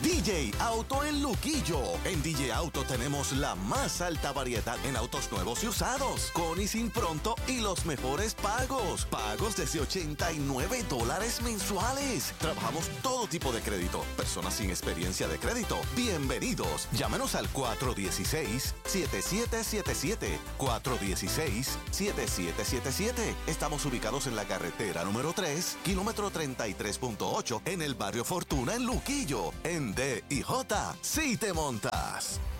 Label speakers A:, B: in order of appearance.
A: DJ Auto en Luquillo. En DJ Auto tenemos la más alta variedad en autos nuevos y usados, con y sin pronto y los mejores pagos. Pagos desde $89 mensuales. Trabajamos todo tipo de crédito. Personas sin experiencia de crédito, bienvenidos. Llámenos al 416-7777. 416-7777. Estamos ubicados en la carretera número 3, kilómetro 33.8, en el barrio Fortuna, en Luquillo. En D&J, sí te montas.